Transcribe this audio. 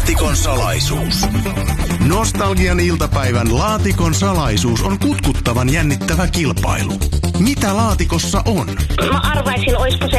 Laatikon salaisuus. Nostalgian iltapäivän Laatikon salaisuus on kutkuttavan jännittävä kilpailu. Mitä laatikossa on? Mä arvaisin, olisiko se